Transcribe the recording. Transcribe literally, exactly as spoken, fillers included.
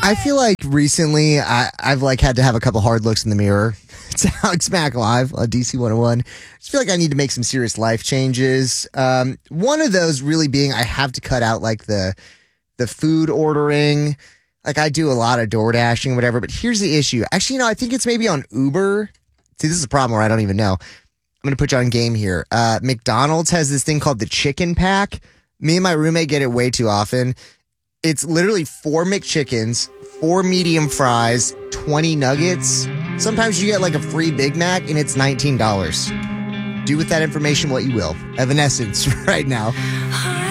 I feel like recently I, I've like had to have a couple hard looks in the mirror. It's Alex Mack Live on D C one oh one. I just feel like I need to make some serious life changes. Um, one of those really being I have to cut out like the the food ordering. Like I do a lot of door dashing, whatever. But here's the issue. Actually, you know, I think it's maybe on Uber. See, this is a problem where I don't even know. I'm going to put you on game here. Uh, McDonald's has this thing called the chicken pack. Me and my roommate get it way too often. It's literally four McChickens, four medium fries, twenty nuggets. Sometimes you get like a free Big Mac and it's nineteen dollars. Do with that information what you will. Evanescence right now.